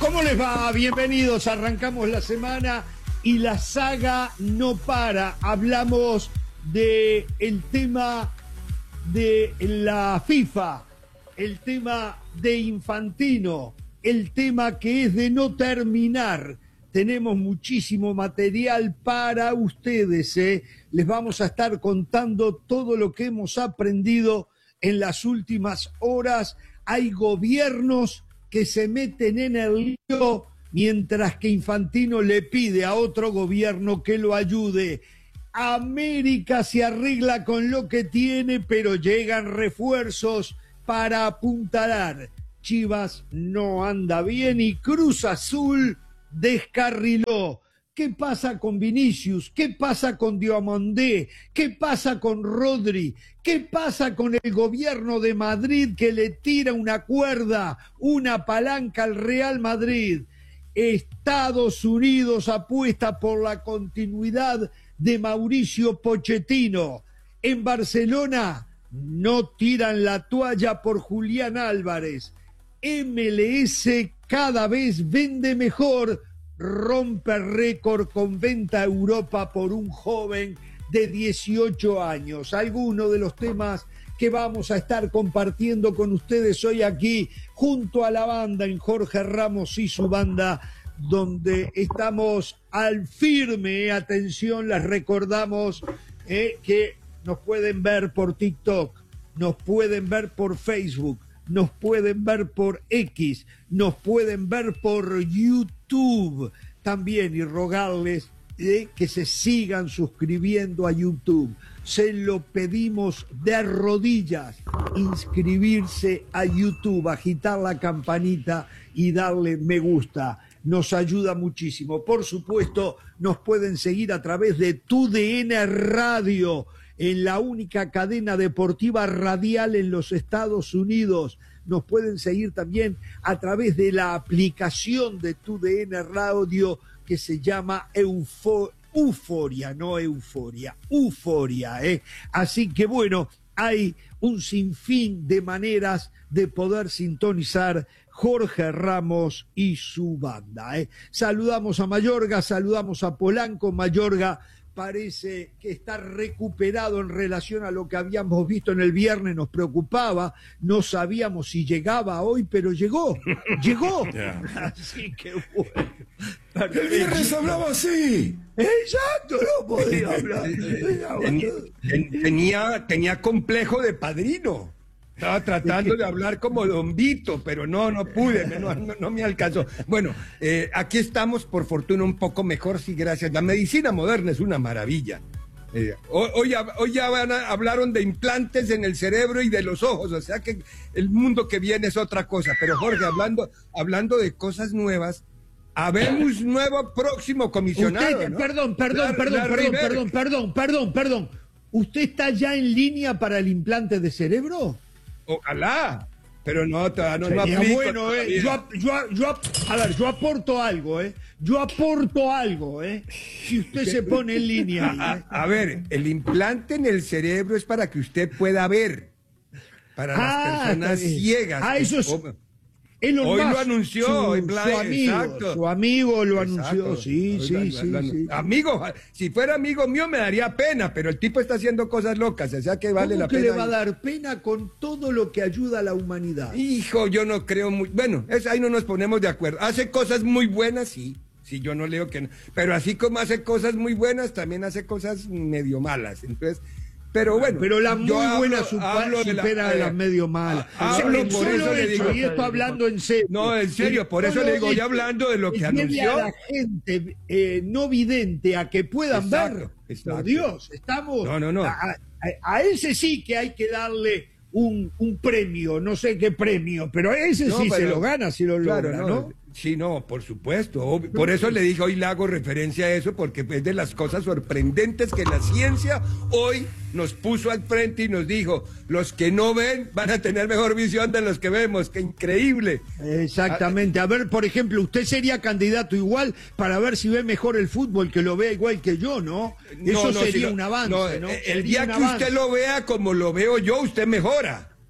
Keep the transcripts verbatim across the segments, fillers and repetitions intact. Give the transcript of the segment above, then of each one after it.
¿Cómo les va? Bienvenidos, arrancamos la semana y la saga no para. Hablamos de el tema de la FIFA, el tema de Infantino, el tema que es de no terminar. Tenemos muchísimo material para ustedes, ¿eh? Les vamos a estar contando todo lo que hemos aprendido en las últimas horas. Hay gobiernos que se meten en el lío mientras que Infantino le pide a otro gobierno que lo ayude. América se arregla con lo que tiene, pero llegan refuerzos para apuntalar. Chivas no anda bien y Cruz Azul descarriló. ¿Qué pasa con Vinicius? ¿Qué pasa con Diomandé? ¿Qué pasa con Rodri? ¿Qué pasa con el gobierno de Madrid que le tira una cuerda, una palanca al Real Madrid? Estados Unidos apuesta por la continuidad de Mauricio Pochettino. En Barcelona no tiran la toalla por Julián Álvarez. M L S cada vez vende mejor, rompe récord con venta a Europa por un joven de dieciocho años. Algunos de los temas que vamos a estar compartiendo con ustedes hoy aquí, junto a la banda en Jorge Ramos y su banda, donde estamos al firme. Atención, les recordamos eh, que nos pueden ver por TikTok, nos pueden ver por Facebook, nos pueden ver por X, nos pueden ver por YouTube también, y rogarles eh, que se sigan suscribiendo a YouTube. Se lo pedimos de rodillas, inscribirse a YouTube, agitar la campanita y darle me gusta. Nos ayuda muchísimo. Por supuesto, nos pueden seguir a través de TUDN Radio, en la única cadena deportiva radial en los Estados Unidos. Nos pueden seguir también a través de la aplicación de TUDN Radio que se llama Eufo, Euforia, no Euforia, Euforia, ¿eh? Así que bueno, hay un sinfín de maneras de poder sintonizar Jorge Ramos y su banda, ¿eh? Saludamos a Mayorga, saludamos a Polanco. Mayorga parece que está recuperado en relación a lo que habíamos visto en el viernes, nos preocupaba, no sabíamos si llegaba hoy, pero llegó, llegó. Yeah. Así que bueno. El viernes hablaba así. Exacto, no podía hablar. Tenía, tenía complejo de padrino. Estaba tratando de hablar como Don Vito, pero no, no pude, no, no, no me alcanzó. Bueno, eh, aquí estamos, por fortuna, un poco mejor, sí, gracias. La medicina moderna es una maravilla. Eh, hoy, hoy, hoy ya van a, hablaron de implantes en el cerebro y de los ojos, o sea que el mundo que viene es otra cosa. Pero Jorge, hablando, hablando de cosas nuevas, habemos nuevo próximo comisionado, Usted, ¿no? Perdón, perdón, La, perdón, la perdón, River. perdón, perdón, perdón, perdón. ¿Usted está ya en línea para el implante de cerebro? Ojalá, pero no, todavía no, no Sería aplico bueno, eh. yo, yo, yo, a ver, yo aporto algo, ¿eh? Yo aporto algo, ¿eh? Si usted se pone en línea. A, ¿eh? a ver, el implante en el cerebro es para que usted pueda ver. Para ah, las personas ciegas. Ah, eso es. Elon Hoy Musk, lo anunció, su, en plan, su amigo, exacto. su amigo lo Exacto. anunció, sí, Hoy sí, lo, sí, lo, lo, sí. Amigo, si fuera amigo mío me daría pena, pero el tipo está haciendo cosas locas, o sea que vale ¿Cómo la que pena. le va a dar pena con todo lo que ayuda a la humanidad? Hijo, yo no creo muy... Bueno, es, ahí no nos ponemos de acuerdo. Hace cosas muy buenas, sí. Sí, yo no leo que no. Pero así como hace cosas muy buenas, también hace cosas medio malas. Entonces... Pero bueno, pero las muy buenas supera de las medio malas. Hablo por eso le digo. Y esto hablando en serio. No, en serio, por eso le digo, ya hablando de lo que anunció. A la gente eh, no vidente a que puedan exacto, ver. Exacto. Por Dios, estamos. No, no, no. A, a, a ese sí que hay que darle un, un premio, no sé qué premio, pero ese no, sí pero, se lo gana si lo claro, logra, ¿no? ¿no? Sí, no, por supuesto. Por eso le dije, hoy le hago referencia a eso, porque es de las cosas sorprendentes que la ciencia hoy nos puso al frente y nos dijo, los que no ven van a tener mejor visión de los que vemos. ¡Qué increíble! Exactamente. A ver, por ejemplo, usted sería candidato igual para ver si ve mejor el fútbol, que lo vea igual que yo, ¿no? no eso no, sería si no, un avance, no, ¿no? El sería día que avance. usted lo vea como lo veo yo, usted mejora.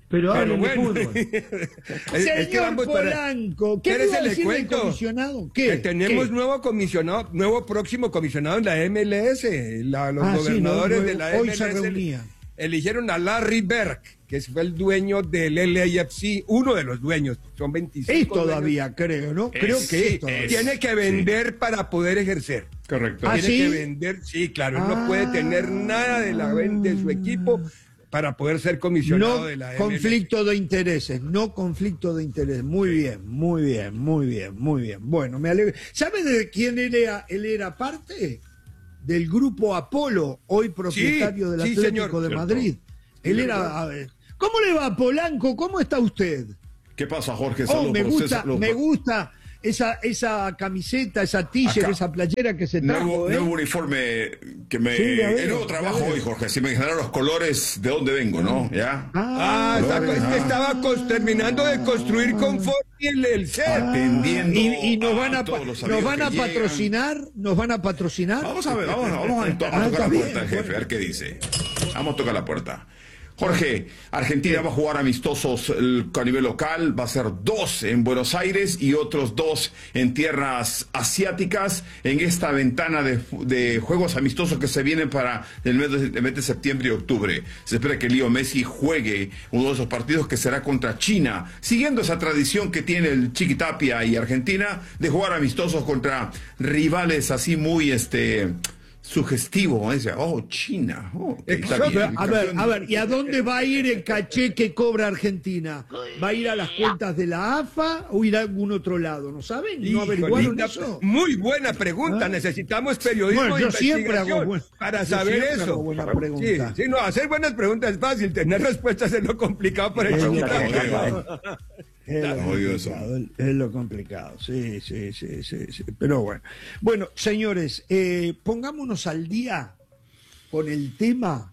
Pero Pero hablen de bueno, fútbol. es- es que Señor vamos para- Polanco, ¿qué ¿Quieres me va a le decir del cuento? comisionado? ¿Qué? Que tenemos ¿Qué? nuevo comisionado, nuevo próximo comisionado en la M L S. La- los Ah, sí, gobernadores no, de la hoy M L S se reunían. eligieron a Larry Berg, que fue el dueño del L A F C, uno de los dueños. Son veinticinco. Es todavía, creo, ¿no? Creo Es, que sí, es todavía. tiene que vender para poder ejercer. Correcto. Ah, Tiene ¿sí? que vender, sí, claro, él Ah. no puede tener nada de la venta de su equipo para poder ser comisionado No de la M L S. conflicto de intereses, no conflicto de intereses. Muy bien, muy bien, muy bien, muy bien. Bueno, me alegro. ¿Sabe de quién él era? Él era parte del grupo Apolo, hoy propietario del sí, Atlético señor. de Cierto. Madrid. Él era. a ver, ¿cómo le va, Polanco? ¿Cómo está usted? ¿Qué pasa, Jorge? Oh, Saludos me para usted, gusta, saludos me para- gusta esa, esa camiseta, esa t-shirt, Acá. esa playera que se trajo. Nuevo, ¿eh? nuevo uniforme que me. Sí, ya veo, el nuevo ya trabajo veo. hoy, Jorge. Si me dijeran los colores de dónde vengo, ¿no? ¿Ya? Ah, está- Colores, es que ah. estaba cos- terminando de construir confort y el, el set. Atendiendo. Y, y nos van a, todos pa- los nos amigos van a que llegan. patrocinar, nos van a patrocinar. Vamos a ver, vamos, a- vamos a, to- a Ah, tocar está la bien, puerta, jefe, bueno. a ver qué dice. Vamos a tocar la puerta. Jorge, Argentina va a jugar amistosos el- a nivel local, va a ser dos en Buenos Aires y otros dos en tierras asiáticas en esta ventana de, de juegos amistosos que se vienen para el mes de, el mes de septiembre y octubre. Se espera que Leo Messi juegue uno de esos partidos que será contra China, siguiendo esa tradición que tiene el Chiquitapia y Argentina de jugar amistosos contra rivales así muy este sugestivo, ¿eh? Oh, China. Oh, ok, está Exacto. bien. A ver, a ver, ¿y a dónde va a ir el caché que cobra Argentina? ¿Va a ir a las cuentas de la A F A o ir a algún otro lado? ¿No saben? ¿No Híjole, averiguaron linda- eso? Muy buena pregunta. Ah. Necesitamos periodismo Bueno, de yo siempre investigación hago buen- para yo saber siempre eso. hago buena pregunta. Sí, sí, no, hacer buenas preguntas es fácil, tener respuestas es lo complicado por el Es lo chiquitapia. complicado. Es lo Jodido eso. complicado, es lo complicado, sí, sí, sí, sí, sí. Pero bueno. Bueno, señores, eh, pongámonos al día con el tema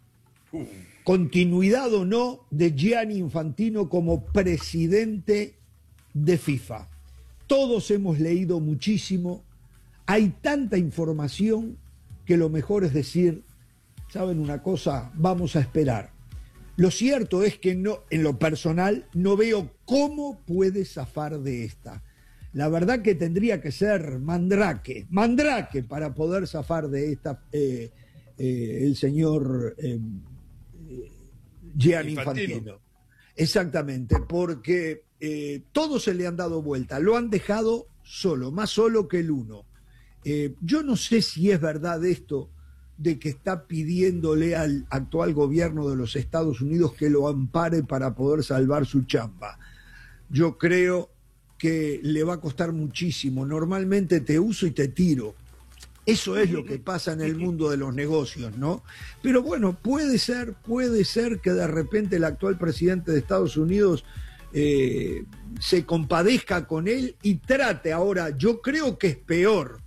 continuidad o no de Gianni Infantino como presidente de FIFA. Todos hemos leído muchísimo, hay tanta información que lo mejor es decir, ¿saben una cosa? Vamos a esperar. Lo cierto es que no, en lo personal no veo cómo puede zafar de esta. La verdad que tendría que ser Mandrake, Mandrake para poder zafar de esta eh, eh, el señor eh, eh, Gianni Infantino. Infantino. Exactamente, porque eh, todos se le han dado vuelta, lo han dejado solo, más solo que el uno. Eh, yo no sé si es verdad esto de que está pidiéndole al actual gobierno de los Estados Unidos que lo ampare para poder salvar su chamba. Yo creo que le va a costar muchísimo. Normalmente te uso y te tiro. Eso es lo que pasa en el mundo de los negocios, ¿no? Pero bueno, puede ser, puede ser que de repente el actual presidente de Estados Unidos eh, se compadezca con él y trate ahora. Yo creo que es peor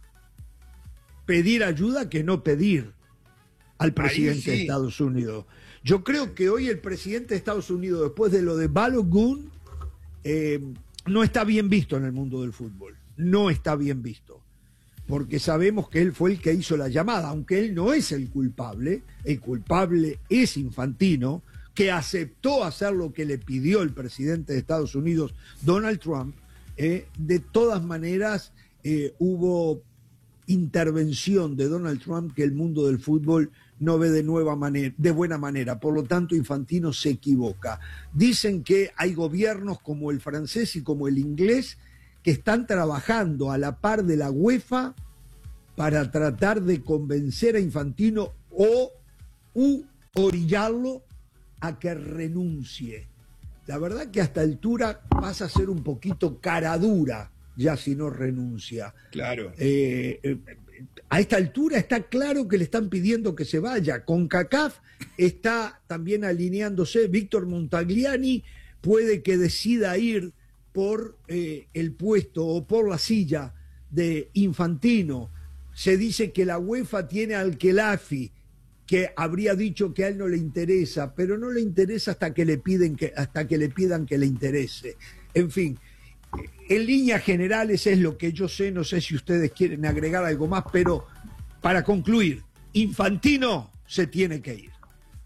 pedir ayuda que no pedir al presidente sí. de Estados Unidos. Yo creo que hoy el presidente de Estados Unidos, después de lo de Balogun, eh, no está bien visto en el mundo del fútbol. No está bien visto. Porque sabemos que él fue el que hizo la llamada, aunque él no es el culpable. El culpable es Infantino, que aceptó hacer lo que le pidió el presidente de Estados Unidos, Donald Trump. Eh, de todas maneras, eh, hubo intervención de Donald Trump que el mundo del fútbol no ve de nueva manera, de buena manera. Por lo tanto, Infantino se equivoca. Dicen que hay gobiernos como el francés y como el inglés que están trabajando a la par de la UEFA para tratar de convencer a Infantino o u orillarlo a que renuncie. La verdad que a esta altura pasa a ser un poquito cara dura ya si no renuncia. Claro. Eh, eh, a esta altura está claro que le están pidiendo que se vaya. CONCACAF está también alineándose. Víctor Montagliani puede que decida ir por eh, el puesto o por la silla de Infantino. Se dice que la UEFA tiene al Khelafi, que habría dicho que a él no le interesa, pero no le interesa hasta que le piden que, hasta que le pidan que le interese. En fin, en líneas generales es lo que yo sé, no sé si ustedes quieren agregar algo más, pero para concluir, Infantino se tiene que ir.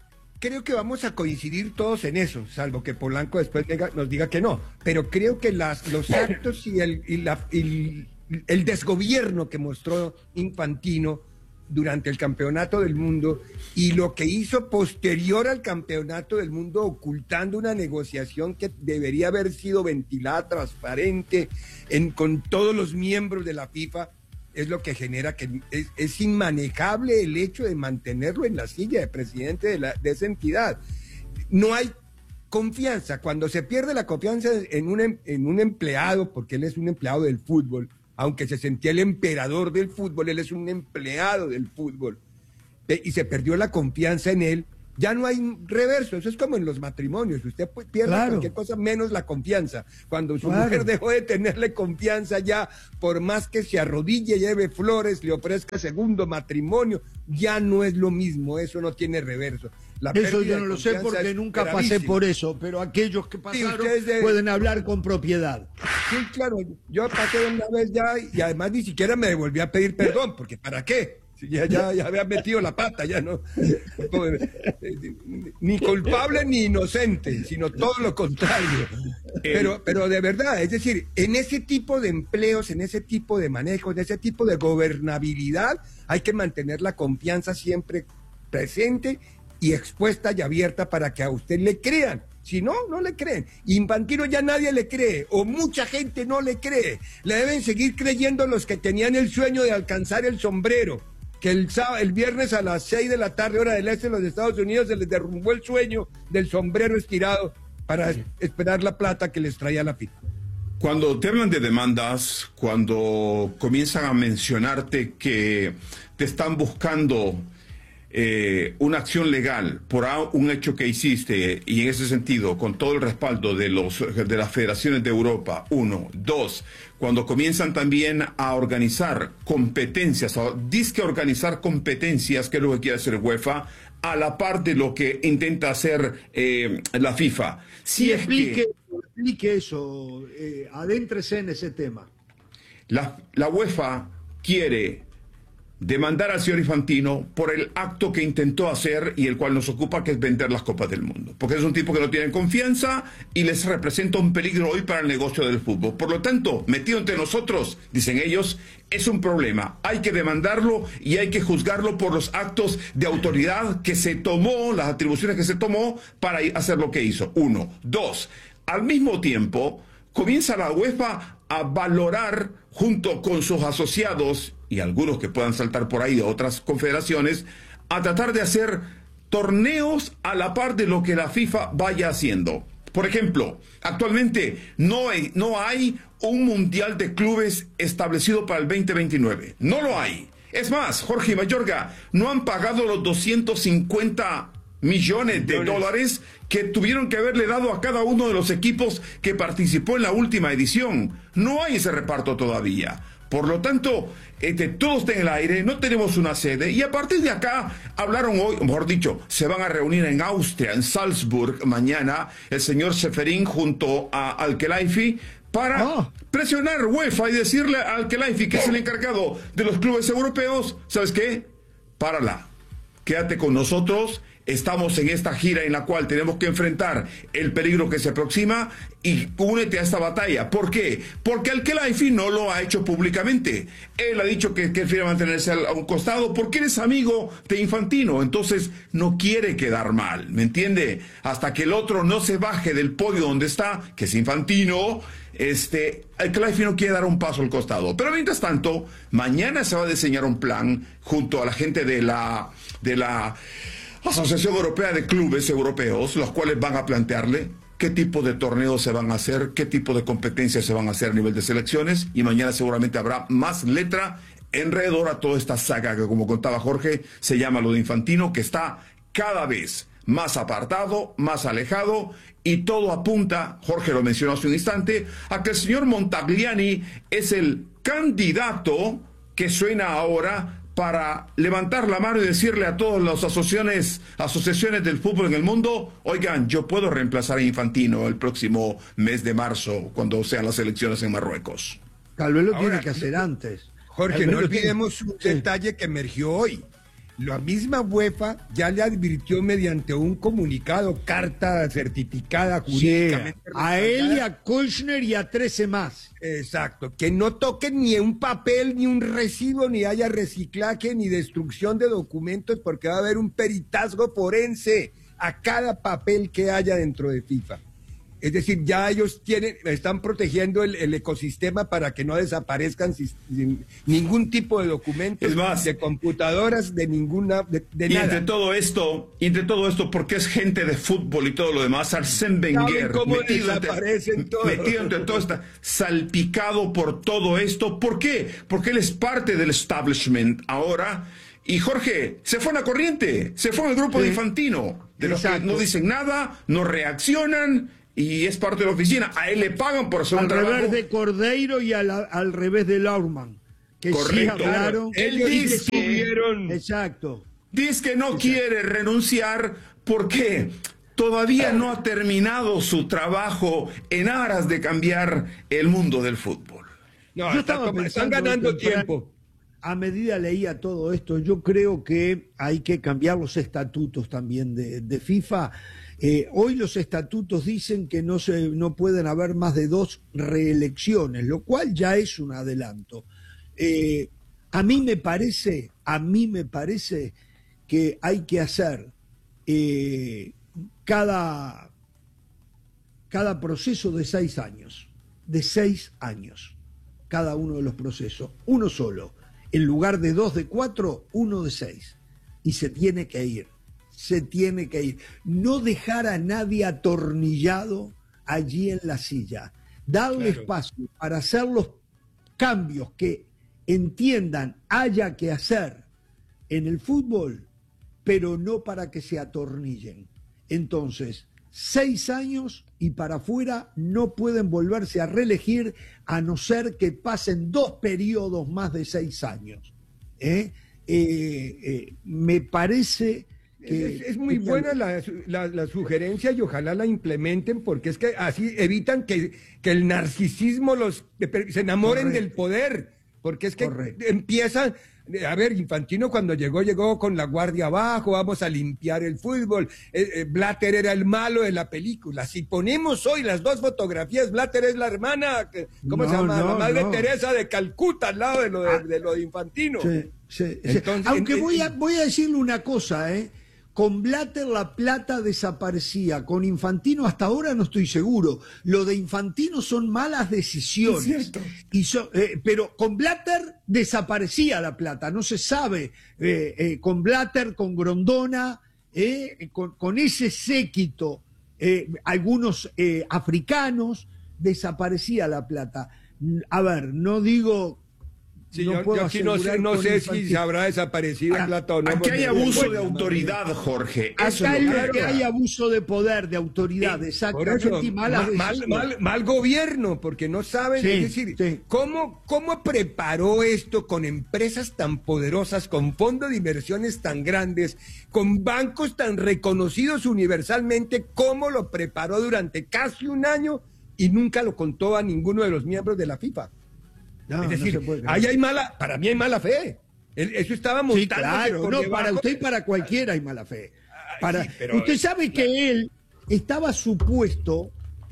creo que vamos a coincidir todos en eso, salvo que Polanco después diga, nos diga que no. Pero creo que las, los actos y el, y la, y el desgobierno que mostró Infantino durante el Campeonato del Mundo y lo que hizo posterior al Campeonato del Mundo, ocultando una negociación que debería haber sido ventilada, transparente, en, con todos los miembros de la FIFA, es lo que genera que es, es inmanejable el hecho de mantenerlo en la silla de presidente de, la, de esa entidad. No hay confianza. Cuando se pierde la confianza en un, en un empleado, porque él es un empleado del fútbol, aunque se sentía el emperador del fútbol, él es un empleado del fútbol, y se perdió la confianza en él, ya no hay reverso. Eso es como en los matrimonios, usted pierde claro. cualquier cosa menos la confianza. Cuando su claro. mujer dejó de tenerle confianza, ya por más que se arrodille, lleve flores, le ofrezca segundo matrimonio, ya no es lo mismo, eso no tiene reverso. La eso yo no lo sé porque nunca pasé por eso, pero aquellos que pasaron sí, de... pueden hablar con propiedad. Sí, claro, yo pasé una vez ya y además ni siquiera me devolví a pedir perdón, porque ¿para qué? Ya, ya, ya había metido la pata, ya no. Ni culpable ni inocente, sino todo lo contrario. Pero, pero de verdad, es decir, en ese tipo de empleos, en ese tipo de manejos, en ese tipo de gobernabilidad, hay que mantener la confianza siempre presente y expuesta y abierta para que a usted le crean. Si no, no le creen. Infantino ya nadie le cree, o mucha gente no le cree. Le deben seguir creyendo los que tenían el sueño de alcanzar el sombrero, que el, sábado, el viernes a las seis de la tarde, hora del este de los Estados Unidos, se les derrumbó el sueño del sombrero estirado para sí. esperar la plata que les traía la FIFA. Cuando te hablan de demandas, cuando comienzan a mencionarte que te están buscando eh, una acción legal por un hecho que hiciste, y en ese sentido, con todo el respaldo de, los, de las federaciones de Europa, uno, dos, cuando comienzan también a organizar competencias, a disque organizar competencias, que es lo que quiere hacer UEFA, a la par de lo que intenta hacer eh, la FIFA. Si sí, es explique, que, explique eso, eh, adéntrese en ese tema. La, la UEFA quiere demandar al señor Infantino por el acto que intentó hacer y el cual nos ocupa, que es vender las Copas del Mundo. Porque es un tipo que no tiene confianza y les representa un peligro hoy para el negocio del fútbol. Por lo tanto, metido entre nosotros, dicen ellos, es un problema. Hay que demandarlo y hay que juzgarlo por los actos de autoridad que se tomó, las atribuciones que se tomó para hacer lo que hizo. Uno. Dos. Al mismo tiempo, comienza la UEFA a valorar, junto con sus asociados y algunos que puedan saltar por ahí de otras confederaciones, a tratar de hacer torneos a la par de lo que la FIFA vaya haciendo. Por ejemplo, actualmente no hay, no hay un mundial de clubes establecido para el veinte veintinueve. No lo hay. Es más, Jorge y Mayorga, no han pagado los doscientos cincuenta millones de dólares que tuvieron que haberle dado a cada uno de los equipos que participó en la última edición. No hay ese reparto todavía. Por lo tanto, este, todo está en el aire, no tenemos una sede, y a partir de acá hablaron hoy, mejor dicho, se van a reunir en Austria, en Salzburg, mañana, el señor Seferín junto a Al-Khelaifi, para oh. presionar UEFA y decirle a Al-Khelaifi, que es el encargado de los clubes europeos, ¿sabes qué? Párala, quédate con nosotros. Estamos en esta gira en la cual tenemos que enfrentar el peligro que se aproxima y únete a esta batalla. ¿Por qué? Porque Al-Khelaifi no lo ha hecho públicamente. Él ha dicho que, que quiere mantenerse a un costado porque él es amigo de Infantino. Entonces no quiere quedar mal, ¿me entiende? Hasta que el otro no se baje del podio donde está, que es Infantino, este, Al-Khelaifi no quiere dar un paso al costado. Pero mientras tanto, mañana se va a diseñar un plan junto a la gente de la... de la Asociación Europea de Clubes Europeos, los cuales van a plantearle qué tipo de torneos se van a hacer, qué tipo de competencias se van a hacer a nivel de selecciones, y mañana seguramente habrá más letra alrededor a toda esta saga que, como contaba Jorge, se llama lo de Infantino, que está cada vez más apartado, más alejado, y todo apunta, Jorge lo mencionó hace un instante, a que el señor Montagliani es el candidato que suena ahora para levantar la mano y decirle a todas las asociaciones, asociaciones del fútbol en el mundo, oigan, yo puedo reemplazar a Infantino el próximo mes de marzo, cuando sean las elecciones en Marruecos. Tal vez lo Ahora, tiene que hacer antes. Jorge, no olvidemos un detalle que emergió hoy. la misma UEFA ya le advirtió mediante un comunicado, carta certificada jurídicamente. Sí, a él y a Kushner y a trece más. Exacto, que no toquen ni un papel, ni un recibo, ni haya reciclaje, ni destrucción de documentos, porque va a haber un peritazgo forense a cada papel que haya dentro de FIFA. Es decir, ya ellos tienen, están protegiendo el, el ecosistema para que no desaparezcan sin, sin ningún tipo de documentos, es más, de computadoras, de ninguna, de, de y nada. entre todo esto, y entre todo esto, porque es gente de fútbol y todo lo demás, Arsène Wenger, cómo metido desaparecen entre, todos. metido entre todo está salpicado por todo esto. ¿Por qué? Porque él es parte del establishment ahora. Y Jorge, se fue a la corriente, se fue al grupo Sí. de Infantino, de los que Exacto. no dicen nada, no reaccionan, y es parte de la oficina. A él le pagan por hacer Al un trabajo. revés de Cordeiro y al, al revés de Laurman. Que sí Correcto. hablaron. Él Ellos dice sí que- estuvieron. Exacto. Dice que no quiere renunciar porque todavía no ha terminado su trabajo en aras de cambiar el mundo del fútbol. No, Yo está estaba toma- están pensando ganando temprano, tiempo. A medida leía todo esto, yo creo que hay que cambiar los estatutos también de, de FIFA. Eh, hoy los estatutos dicen que no, se, no pueden haber más de dos reelecciones, lo cual ya es un adelanto. Eh, a mí me parece, a mí me parece que hay que hacer eh, cada, cada proceso de seis años, de seis años, cada uno de los procesos, uno solo. En lugar de dos de cuatro, uno de seis. Y se tiene que ir, se tiene que ir. No dejar a nadie atornillado allí en la silla. Darle Claro. espacio para hacer los cambios que entiendan haya que hacer en el fútbol, pero no para que se atornillen. Entonces, seis años y para afuera no pueden volverse a reelegir a no ser que pasen dos periodos más de seis años. ¿Eh? Eh, eh, me parece que... Es, es muy buena la, la, la sugerencia y ojalá la implementen porque es que así evitan que, que el narcisismo los se enamoren Correcto. del poder, porque es que Correcto. empiezan, a ver, Infantino cuando llegó, llegó con la guardia abajo, vamos a limpiar el fútbol, eh, eh, Blatter era el malo de la película, si ponemos hoy las dos fotografías, Blatter es la hermana, que- ¿cómo No, se llama? no, la madre no. Teresa de Calcuta al lado de lo de, Ah. de lo de Infantino. Sí, sí, sí. Entonces, Aunque en- voy a, en- voy a decirle una cosa, ¿eh? Con Blatter la plata desaparecía, con Infantino hasta ahora no estoy seguro. Lo de Infantino son malas decisiones. Es cierto. Y so- eh, pero con Blatter desaparecía la plata, no se sabe. Eh, eh, con Blatter, con Grondona, eh, con, con ese séquito, eh, algunos eh, africanos, desaparecía la plata. A ver, no digo... Sí, no yo, puedo yo aquí no sé, asegurar no con sé si Infantino. se habrá desaparecido Ahora, plata o no. Aquí hay porque- abuso bueno, de autoridad, Jorge. Eso Acá es lo es que lo que hay. hay abuso de poder, de autoridad, Por exactamente, eso, y malas mal, mal, decisiones. mal- mal gobierno, porque no saben, Sí, es decir, sí. ¿cómo, ¿cómo preparó esto con empresas tan poderosas, con fondos de inversiones tan grandes, con bancos tan reconocidos universalmente? ¿Cómo lo preparó durante casi un año y nunca lo contó a ninguno de los miembros de la FIFA? No, es no decir, se puede creer. ahí hay mala, para mí hay mala fe. El- Eso estaba Sí, montándose claro, por no, debajo. para usted y para cualquiera hay mala fe. Para, sí, pero- usted sabe que él estaba supuesto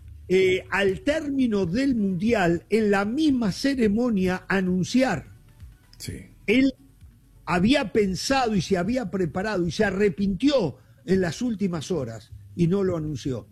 eh, al término del Mundial en la misma ceremonia anunciar. Sí. Él había pensado y se había preparado y se arrepintió en las últimas horas y no lo anunció.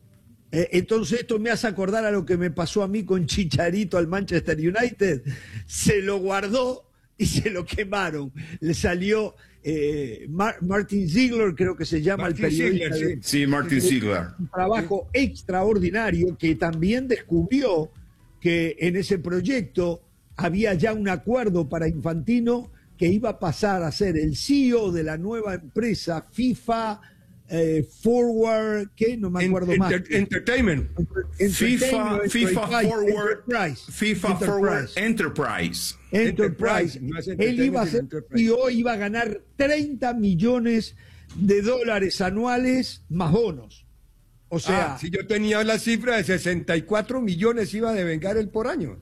Eh, entonces esto me hace acordar a lo que me pasó a mí con Chicharito al Manchester United. Se lo guardó y se lo quemaron. Le salió eh, Mar- Martin Ziegler, creo que se llama Martin el periodista. Ziegler, de- sí. Sí, Martin Ziegler. un trabajo extraordinario que también descubrió que en ese proyecto había ya un acuerdo para Infantino que iba a pasar a ser el C E O de la nueva empresa FIFA eh, Forward, que no me acuerdo En- más. enter- entertainment. FIFA, Entertainment, FIFA Enterprise, Forward, Enterprise, FIFA Enterprise. Forward Enterprise. Enterprise. Enterprise, no es Él iba a ser Enterprise. C E O, iba a ganar treinta millones de dólares anuales más bonos. O sea, Ah, si yo tenía la cifra de sesenta y cuatro millones iba a devengar él por año.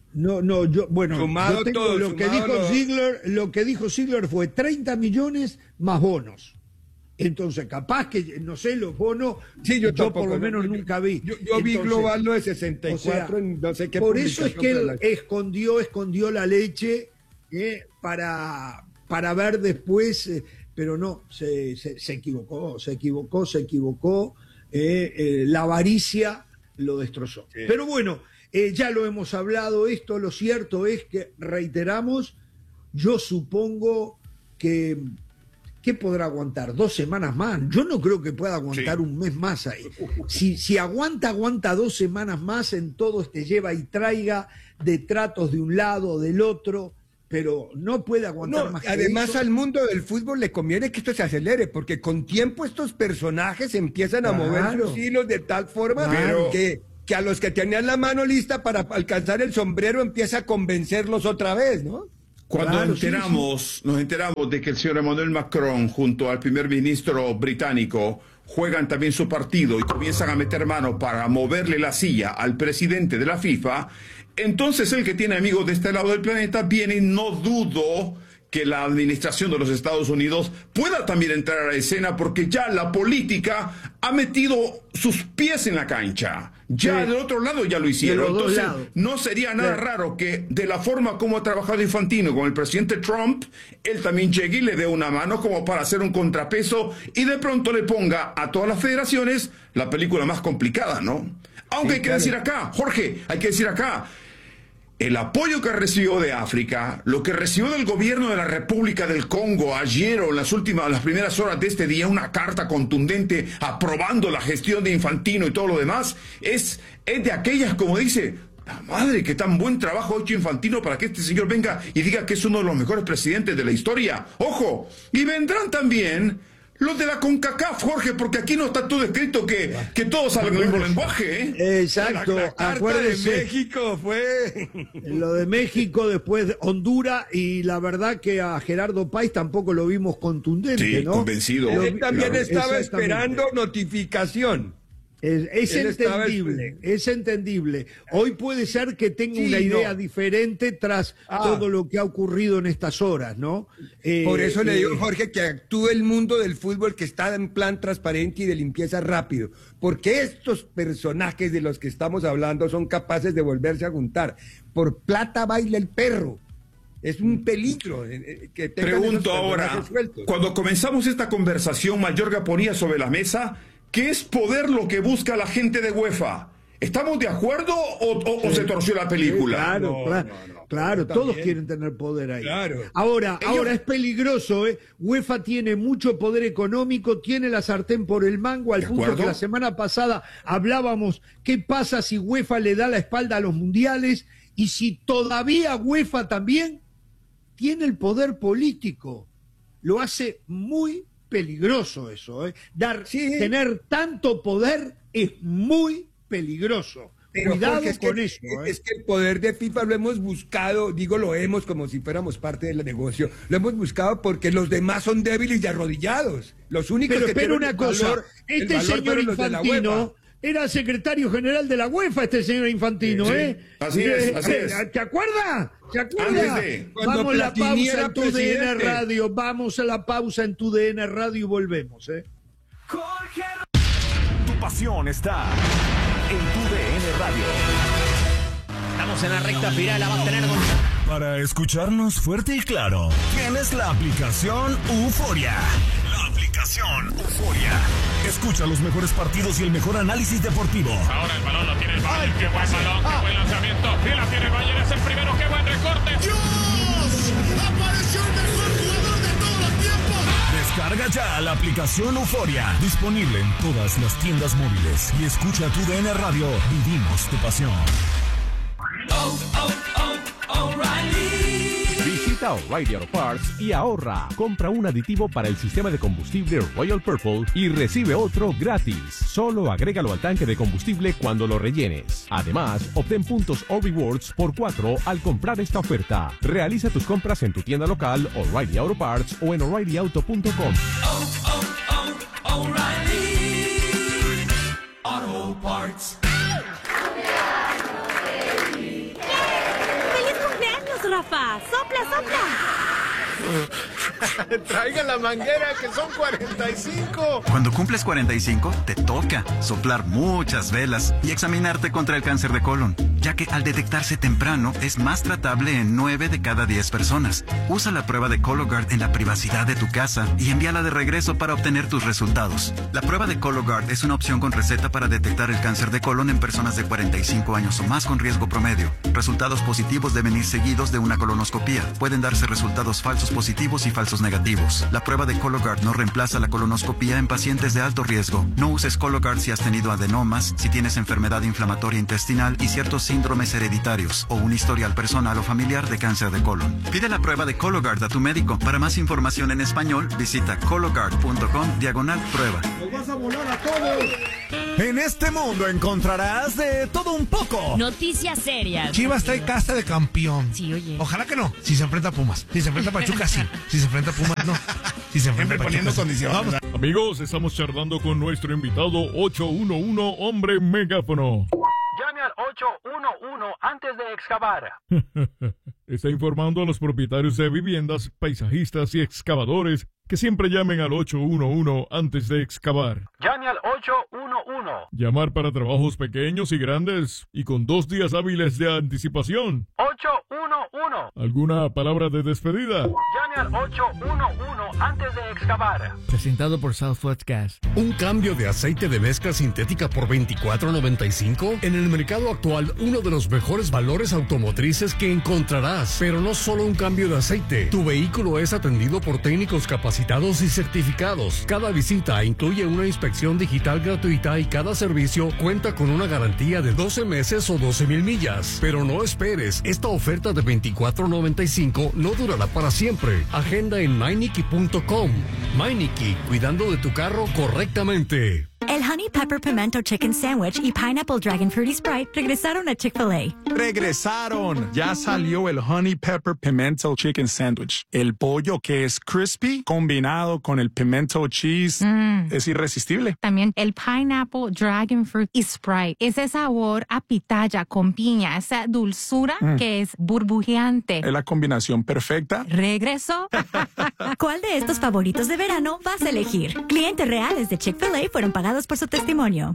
No, no, yo, bueno, Sumado yo tengo todo, lo que sumado dijo lo- Ziegler, lo que dijo Ziegler fue treinta millones más bonos. Entonces, capaz que, no sé, los bonos, Sí, yo, tampoco, por lo menos yo- nunca vi. Yo, yo vi Entonces, global lo de sesenta y o sea, cuatro en no sé qué por eso es publicación, que pero él la- escondió, escondió la leche eh, para, para ver después, eh, pero no, se, se, se equivocó, se equivocó, se equivocó. eh, eh, la avaricia lo destrozó. Sí. Pero bueno, eh, ya lo hemos hablado esto, lo cierto es que, reiteramos, yo supongo que, ¿qué podrá aguantar? Dos semanas más. Yo no creo que pueda aguantar Sí. un mes más ahí. Si, si aguanta, aguanta dos semanas más en todo este lleva y traiga de tratos de un lado o del otro, pero no puede aguantar No, más que además eso. al mundo del fútbol le conviene que esto se acelere, porque con tiempo estos personajes empiezan a Claro. mover sus hilos de tal forma Claro. que, que a los que tenían la mano lista para alcanzar el sombrero empieza a convencerlos otra vez, ¿no? Cuando Claro, sí, enteramos, nos enteramos de que el señor Emmanuel Macron junto al primer ministro británico juegan también su partido y comienzan a meter mano para moverle la silla al presidente de la FIFA, entonces el que tiene amigos de este lado del planeta viene y no dudo que la administración de los Estados Unidos pueda también entrar a la escena porque ya la política ha metido sus pies en la cancha. Ya Sí. del otro lado ya lo hicieron. De los dos Entonces lados. no sería nada Sí. raro que de la forma como ha trabajado Infantino con el presidente Trump, él también llegue y le dé una mano como para hacer un contrapeso y de pronto le ponga a todas las federaciones la película más complicada, ¿no? Aunque Sí, hay que claro. decir acá, Jorge, hay que decir acá, el apoyo que recibió de África, lo que recibió del gobierno de la República del Congo ayer o en las últimas, las primeras horas de este día, una carta contundente aprobando la gestión de Infantino y todo lo demás, es, es de aquellas, como dice, la madre, que tan buen trabajo ha hecho Infantino para que este señor venga y diga que es uno de los mejores presidentes de la historia. ¡Ojo! Y vendrán también los de la CONCACAF, Jorge, porque aquí no está todo escrito que, que todos hablan el mismo lenguaje, ¿eh? Exacto, La, la carta de acuérdense. México fue... Lo de México, después de Honduras, y la verdad que a Gerardo Páez tampoco lo vimos contundente, Sí, ¿no? convencido. Lo- Él también Claro. estaba Exactamente. esperando notificación. Es, es Él estaba entendible, espe- es entendible. Hoy puede ser que tenga Sí, una idea no. diferente tras Ah. todo lo que ha ocurrido en estas horas, ¿no? Eh, Por eso le eh, digo, Jorge, que actúe el mundo del fútbol que está en plan transparente y de limpieza rápido. Porque estos personajes de los que estamos hablando son capaces de volverse a juntar. Por plata baila el perro. Es un peligro eh, eh, que tengan esos Pregunto ahora, personajes sueltos. cuando comenzamos esta conversación, Mayorga ponía sobre la mesa, ¿qué es poder lo que busca la gente de UEFA? ¿Estamos de acuerdo o, o- o se torció la película? Claro, No, claro, no, no, claro, yo todos también. quieren tener poder ahí. Claro. Ahora, Ellos- ahora es peligroso, ¿eh? UEFA tiene mucho poder económico, tiene la sartén por el mango, al ¿De punto acuerdo? que la semana pasada hablábamos qué pasa si UEFA le da la espalda a los mundiales y si todavía UEFA también tiene el poder político. Lo hace muy peligroso eso, ¿eh? Dar, Sí. tener tanto poder es muy peligroso. Pero, Cuidado Jorge, es con que, eso, ¿eh? es que el poder de FIFA lo hemos buscado, digo lo hemos como si fuéramos parte del negocio, lo hemos buscado porque los demás son débiles y arrodillados. Los únicos Pero que espera tienen una el cosa, valor- el este valor señor fueron los de la Infantino UEFA. era secretario general de la UEFA, este señor Infantino, Sí, ¿eh? así es, así Eh, es. ¿Te acuerdas? ¿Te Antes acuerdas? de- Cuando Vamos a la Platini pausa era en tu D N presidente. Radio, vamos a la pausa en tu D N Radio y volvemos, ¿eh? Jorge. Tu pasión está en tu D N Radio. Estamos en la recta final, la va a tener con... Para escucharnos fuerte y claro, tienes la aplicación Euforia. La aplicación Euforia. Escucha los mejores partidos y el mejor análisis deportivo. Ahora el balón lo tiene el Bayern, qué buen balón, qué buen lanzamiento. Y la tiene el Bayern, es el primero, qué buen recorte. ¡Dios! ¡Apareció el mejor jugador de todos los tiempos! Descarga ya la aplicación Euforia. Disponible en todas las tiendas móviles. Y escucha tu D N Radio. Vivimos tu pasión. Visita O'Reilly Auto Parts y ahorra. Compra un aditivo para el sistema de combustible Royal Purple y recibe otro gratis. Solo agrégalo al tanque de combustible cuando lo rellenes. Además, obtén puntos o rewards por cuatro al comprar esta oferta. Realiza tus compras en tu tienda local O'Reilly Auto Parts o en O'Reilly Auto punto com. Rafa! ¡Sopla, sopla! Traigan la manguera, que son cuarenta y cinco. Cuando cumples cuarenta y cinco, te toca soplar muchas velas y examinarte contra el cáncer de colon, ya que al detectarse temprano es más tratable en nueve de cada diez personas. Usa la prueba de Cologuard en la privacidad de tu casa y envíala de regreso para obtener tus resultados. La prueba de Cologuard es una opción con receta para detectar el cáncer de colon en personas de cuarenta y cinco años o más con riesgo promedio. Resultados positivos deben ir seguidos de una colonoscopía. Pueden darse resultados falsos positivos y falsos negativos. La prueba de Cologuard no reemplaza la colonoscopía en pacientes de alto riesgo. No uses Cologuard si has tenido adenomas, si tienes enfermedad inflamatoria intestinal y ciertos síndromes hereditarios o un historial personal o familiar de cáncer de colon. Pide la prueba de Cologuard a tu médico. Para más información en español, visita cologuard punto com diagonal prueba. ¡Nos vas a volar a todos! En este mundo encontrarás de todo un poco. Noticias serias. Chivas trae casa de campeón. Sí, oye. Ojalá que no. Si se enfrenta a Pumas. Si se enfrenta a Pachuca, sí. Si se enfrenta a Pumas, no. Si se enfrenta a Pachuca, poniendo sí. Condiciones. Amigos, estamos charlando con nuestro invitado ocho uno uno, hombre megáfono. Llame al ocho uno uno antes de excavar. Está informando a los propietarios de viviendas, paisajistas y excavadores que siempre llamen al ocho uno uno antes de excavar. Llame al ocho uno uno. Llamar para trabajos pequeños y grandes y con dos días hábiles de anticipación. ocho uno uno. ¿Alguna palabra de despedida? Llame al ocho uno uno antes de excavar. Presentado por Southwest Gas. ¿Un cambio de aceite de mezcla sintética por veinticuatro noventa y cinco? En el mercado actual, uno de los mejores valores automotrices que encontrarás. Pero no solo un cambio de aceite. Tu vehículo es atendido por técnicos capacitados y certificados. Cada visita incluye una inspección digital gratuita y cada servicio cuenta con una garantía de doce meses o doce mil millas. Pero no esperes, esta oferta de veinticuatro noventa y cinco no durará para siempre. Agenda en Meineke punto com. Meineke, cuidando de tu carro correctamente. El Honey Pepper Pimento Chicken Sandwich y Pineapple Dragon Fruity Sprite regresaron a Chick-fil-A. Regresaron. Ya salió el Honey Pepper Pimento Chicken Sandwich. El pollo que es crispy combinado con el pimento cheese mm. es irresistible. También el Pineapple Dragon Fruit y Sprite. Ese sabor a pitaya con piña, esa dulzura mm. que es burbujeante. Es la combinación perfecta. ¿Regresó? ¿Cuál de estos favoritos de verano vas a elegir? Clientes reales de Chick-fil-A fueron pagados por su testimonio.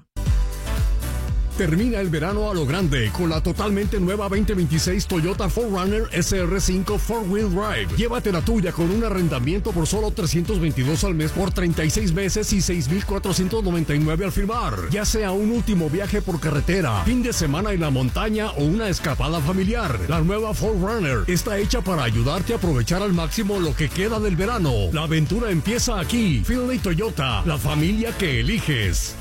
Termina el verano a lo grande con la totalmente nueva veinte veintiséis Toyota cuatro runner S R cinco cuatro wheel Drive. Llévate la tuya con un arrendamiento por solo trescientos veintidós al mes por treinta y seis meses y seis mil cuatrocientos noventa y nueve al firmar. Ya sea un último viaje por carretera, fin de semana en la montaña o una escapada familiar, la nueva cuatro runner está hecha para ayudarte a aprovechar al máximo lo que queda del verano. La aventura empieza aquí. Finley Toyota, la familia que eliges.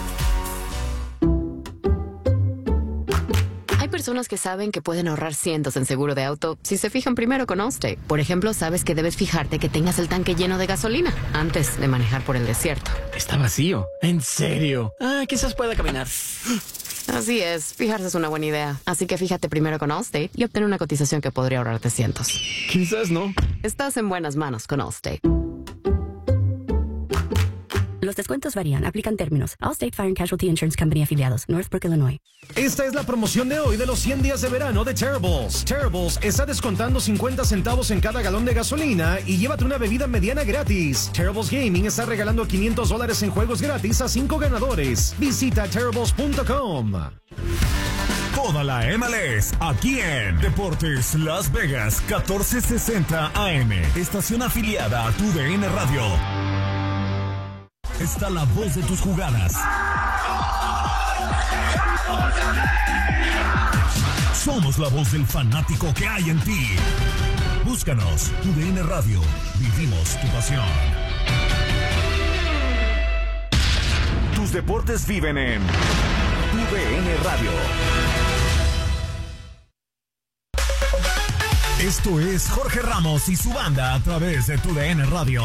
Personas que saben que pueden ahorrar cientos en seguro de auto si se fijan primero con Allstate. Por ejemplo, sabes que debes fijarte que tengas el tanque lleno de gasolina antes de manejar por el desierto. Está vacío. ¿En serio? Ah, quizás pueda caminar. Así es, fijarse es una buena idea. Así que fíjate primero con Allstate y obtén una cotización que podría ahorrarte cientos. Quizás no. Estás en buenas manos con Allstate. Los descuentos varían. Aplican términos. Allstate Fire and Casualty Insurance Company afiliados. Northbrook, Illinois. Esta es la promoción de hoy de los cien días de verano de Terribles. Terribles está descontando cincuenta centavos en cada galón de gasolina y llévate una bebida mediana gratis. Terribles Gaming está regalando quinientos dólares en juegos gratis a cinco ganadores. Visita terribles punto com. Toda la M L S aquí en Deportes Las Vegas catorce sesenta A M. Estación afiliada a tu D N Radio. Está la voz de tus jugadas. Somos la voz del fanático que hay en ti. Búscanos, tu D N Radio. Vivimos tu pasión. Tus deportes viven en tu D N Radio. Esto es Jorge Ramos y su banda a través de tu D N Radio.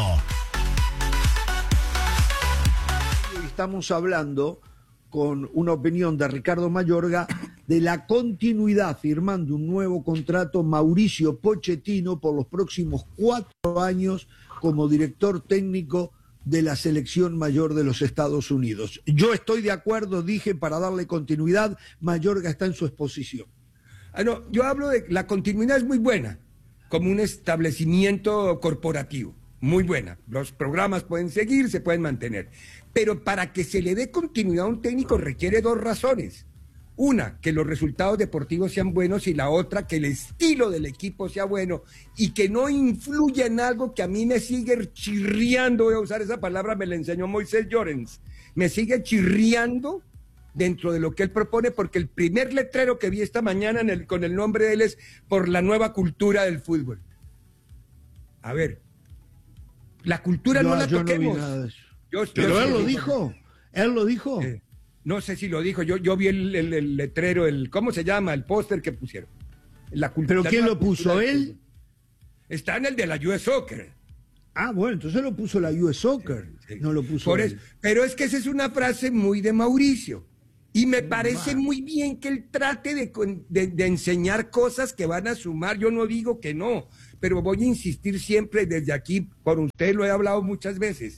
Estamos hablando con una opinión de Ricardo Mayorga de la continuidad, firmando un nuevo contrato Mauricio Pochettino por los próximos cuatro años como director técnico de la selección mayor de los Estados Unidos. Yo estoy de acuerdo, dije, para darle continuidad. Mayorga está en su exposición. Ah, no, yo hablo de la continuidad es muy buena, como un establecimiento corporativo, muy buena. Los programas pueden seguir, se pueden mantener. Pero para que se le dé continuidad a un técnico requiere dos razones. Una, que los resultados deportivos sean buenos, y la otra, que el estilo del equipo sea bueno y que no influya en algo que a mí me sigue chirriando. Voy a usar esa palabra, me la enseñó Moisés Llorens. Me sigue chirriando dentro de lo que él propone, porque el primer letrero que vi esta mañana en el, con el nombre de él es por la nueva cultura del fútbol. A ver, la cultura yo, no la yo toquemos. No vi nada de eso. Yo, Pero yo él sí, lo digo, dijo, él lo dijo. Eh, no sé si lo dijo, yo, yo vi el, el, el letrero, el ¿cómo se llama? El póster que pusieron. La cultura, ¿Pero quién la lo puso? ¿Él? Está en el de la U S Soccer. Ah, bueno, entonces lo puso la U S Soccer, sí, sí. No lo puso Por él. eso, pero es que esa es una frase muy de Mauricio. Y me parece muy bien que él trate de, de, de enseñar cosas que van a sumar. Yo no digo que no, pero voy a insistir siempre desde aquí, por usted lo he hablado muchas veces.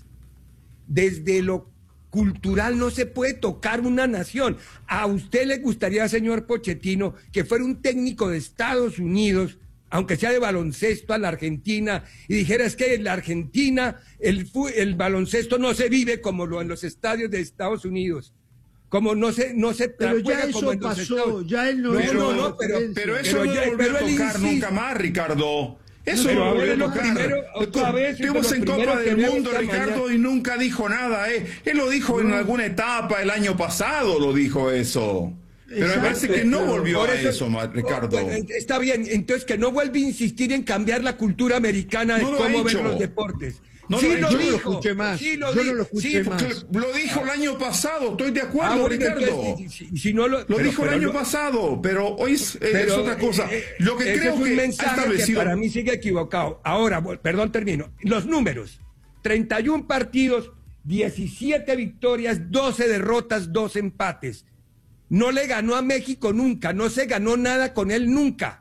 Desde lo cultural no se puede tocar una nación. ¿A usted le gustaría, señor Pochettino, que fuera un técnico de Estados Unidos, aunque sea de baloncesto, a la Argentina, y dijera, es que en la Argentina el, el baloncesto no se vive como lo en los estadios de Estados Unidos? Como no se no se pero ya eso como en pasó, Estados... ya él no, no, no, no, no, pero, pero eso pero no ya, volvió pero a tocar insiste. nunca más, Ricardo. Eso Pero no volvió a lo tocar. primero, otra vez, Estuvimos en Copa del Mundo, Ricardo, mañana. Y nunca dijo nada. Eh. Él lo dijo no. en alguna etapa, el año pasado lo dijo eso. Pero exacto, me parece que no volvió a eso, eso Ricardo. Está bien, entonces que no vuelve a insistir en cambiar la cultura americana de no cómo ven los deportes. No, sí, lo, lo yo dijo, no lo escuché más. Sí, lo yo di, no lo escuché sí, más. Lo dijo el año pasado, estoy de acuerdo, ah, bueno, Ricardo. Entonces, si, si no lo, lo pero, dijo pero, el año pero, pasado, pero hoy es, pero, es otra cosa. Eh, lo que creo es un que mensaje ha establecido... que para mí sigue equivocado. Ahora, perdón, termino. Los números: treinta y uno partidos, diecisiete victorias, doce derrotas, dos empates. No le ganó a México nunca, no se ganó nada con él nunca.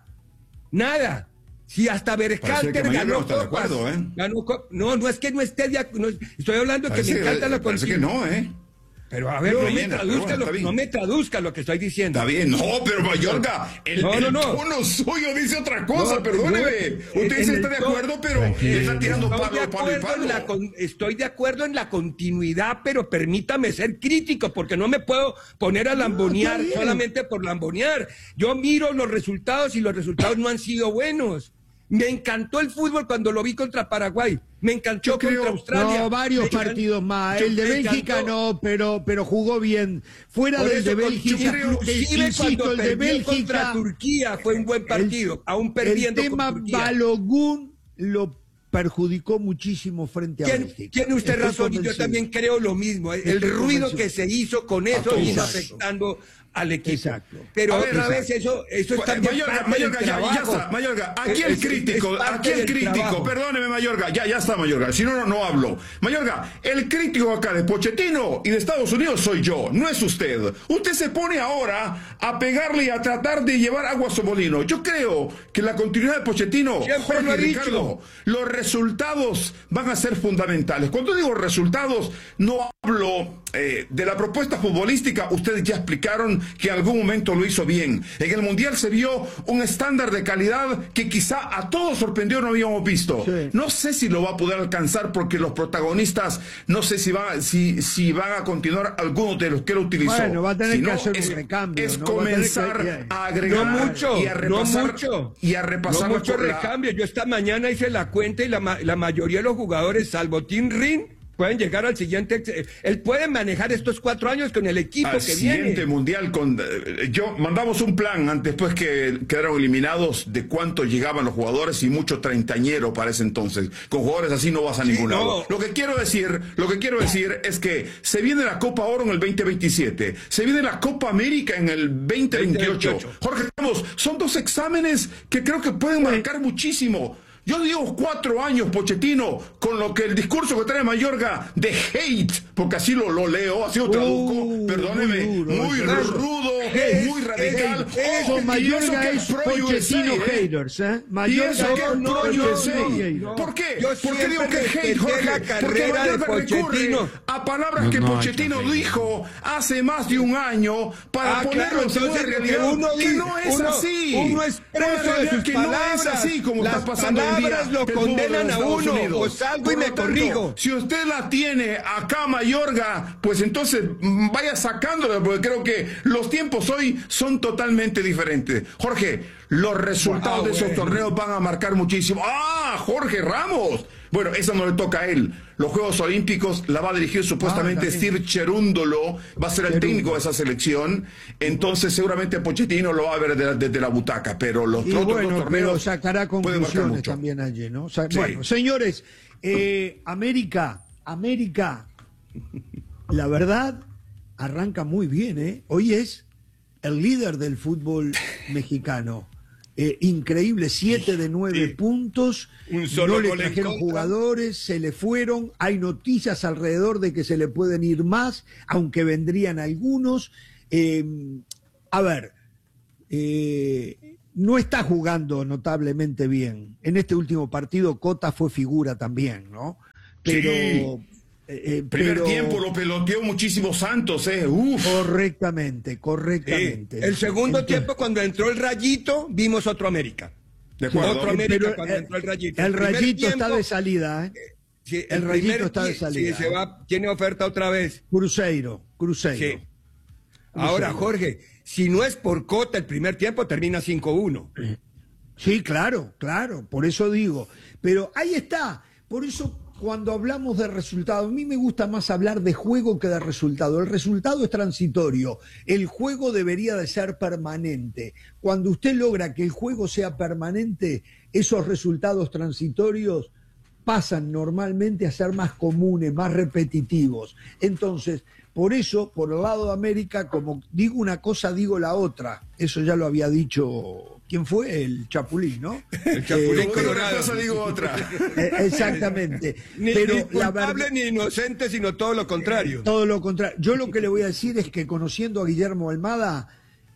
Nada. Si hasta Berhalter ganó no está de acuerdo, ¿eh? ganó, no, no es que no esté de acuerdo. No, estoy hablando de que parece, me encanta la parece que no, ¿eh? Pero a ver, no, no, me traduzca bueno, lo, no me traduzca lo que estoy diciendo. Está bien, no, pero Mayorga, el, no, no, no. el tono suyo dice otra cosa, no, perdóneme. No, Usted sí está de acuerdo, pero le está tirando palo, palo y palo. La, estoy de acuerdo en la continuidad, pero permítame ser crítico, porque no me puedo poner a lambonear no, solamente por lambonear. Yo miro los resultados y los resultados no han sido buenos. Me encantó el fútbol cuando lo vi contra Paraguay. Me encantó yo contra creo, Australia. No, varios me partidos más. El de Bélgica no, pero, pero jugó bien. Fuera Por del eso, de Bélgica, creo, inclusive insisto, el de Bélgica contra Turquía fue un buen partido, el, aún perdiendo el tema con Turquía. Balogun lo perjudicó muchísimo frente a Bélgica. Tiene usted Estoy razón convencido. Y yo también creo lo mismo. El Estoy ruido convencido. que se hizo con eso vino afectando al equipo. Exacto. Pero a ver, otra exacto. vez eso, eso está bien. Mayorga, Mayorga, ya, ya está, Mayorga, aquí el crítico, aquí el crítico, trabajo. perdóneme Mayorga, ya, ya está Mayorga, si no, no, no hablo. Mayorga, el crítico acá de Pochettino y de Estados Unidos soy yo, no es usted. Usted se pone ahora a pegarle y a tratar de llevar agua a su molino. Yo creo que la continuidad de Pochettino, Siempre Jorge Ricardo, los resultados van a ser fundamentales. Cuando digo resultados, no hablo eh, de la propuesta futbolística, ustedes ya explicaron que en algún momento lo hizo bien. En el Mundial se vio un estándar de calidad que quizá a todos sorprendió, no habíamos visto. Sí. No sé si lo va a poder alcanzar porque los protagonistas, no sé si van, si, si van a continuar algunos de los que lo utilizó. Bueno, va a tener si que no, hacer es, un recambio. Es ¿no? comenzar a, que... a agregar no mucho, y a repasar. No mucho, y a repasar no mucho recambio. La... Yo esta mañana hice la cuenta y la, la mayoría de los jugadores, salvo Tim Rin, pueden llegar al siguiente. Él puede manejar estos cuatro años con el equipo al que siguiente viene. Mundial con yo mandamos un plan antes después que quedaron eliminados de cuánto llegaban los jugadores y mucho treintañero para ese entonces. Con jugadores así no vas a sí, ningún no. lado. Lo que quiero decir, lo que quiero decir es que se viene la Copa Oro en el veinte veintisiete, se viene la Copa América en el veinte veintiocho. Jorge Ramos, son dos exámenes que creo que pueden marcar muchísimo. Yo digo cuatro años, Pochettino, con lo que el discurso que trae Mayorga de hate, porque así lo, lo leo, así lo traduzco, uh, perdóneme, muy, duro, muy rudo, es, muy radical. Es, es, Mayorga es Pochettino haters, ¿eh? Mayorga y eso que es pro U S A. ¿Por qué? ¿Por qué digo que es hate, Jorge? Porque Mayorga recurre a palabras no, que no, Pochettino no, dijo hace más de un año para ah, ponerlo en segunda realidad, uno que no es uno, así. Uno es preso de sus que palabras. No es así como está pasando hoy día. Lo condenan a uno, o salgo y me corrijo. Si usted la tiene acá, Mayorga, pues entonces vaya sacándola, porque creo que los tiempos hoy son totalmente diferentes. Jorge, los resultados wow, de esos bueno. torneos van a marcar muchísimo. ¡Ah, Jorge Ramos! Bueno, eso no le toca a él. Los Juegos Olímpicos la va a dirigir supuestamente ah, Sir Cherúndolo, va a ser el Cherúndolo. técnico de esa selección. Entonces seguramente Pochettino lo va a ver desde de, de la butaca, pero los y otros bueno, dos torneos pero sacará conclusiones también allí, ¿no? O sea, sí. Bueno, señores, eh, América, América, la verdad, arranca muy bien, ¿eh? Hoy es el líder del fútbol mexicano. Eh, increíble, siete de nueve sí. puntos, Un solo no le gol trajeron jugadores, se le fueron, hay noticias alrededor de que se le pueden ir más, aunque vendrían algunos. Eh, a ver, eh, no está jugando notablemente bien. En este último partido Cota fue figura también, ¿no? Pero... Sí. Eh, Primer pero... tiempo lo peloteó muchísimo Santos, ¿eh? Uf. Correctamente, correctamente. Sí. El segundo Entonces... tiempo, cuando entró el Rayito, vimos otro América. De acuerdo. Otro América pero cuando el, entró el Rayito. El, el Rayito tiempo, está de salida, ¿eh? Sí, el, el Rayito está de sí, salida. Sí, se va, tiene oferta otra vez. Cruzeiro, Cruzeiro. Sí. Cruzeiro. Ahora, Jorge, si no es por Cota, el primer tiempo termina cinco uno. Sí, claro, claro, por eso digo. Pero ahí está, por eso... Cuando hablamos de resultado, a mí me gusta más hablar de juego que de resultado. El resultado es transitorio, el juego debería de ser permanente. Cuando usted logra que el juego sea permanente, esos resultados transitorios pasan normalmente a ser más comunes, más repetitivos. Entonces, por eso, por el lado de América, como digo una cosa, digo la otra. Eso ya lo había dicho... ¿Quién fue? El Chapulín, ¿no? El Chapulín eh, Colorado. Una cosa digo otra. Eh, exactamente. Ni, Pero ni culpable la ni inocente, sino todo lo contrario. Eh, todo lo contrario. Yo lo que le voy a decir es que conociendo a Guillermo Almada,